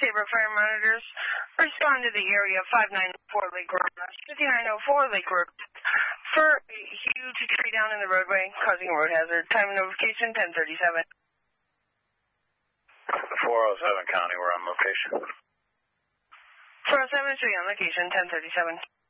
Sabre Fire Monitors. Respond to the area 594 Lake Road, 5904 Lake Road. For a huge tree down in the roadway, causing a road hazard. Time of notification 10:37. 407 County, we're on location. 407 is on location 10:37.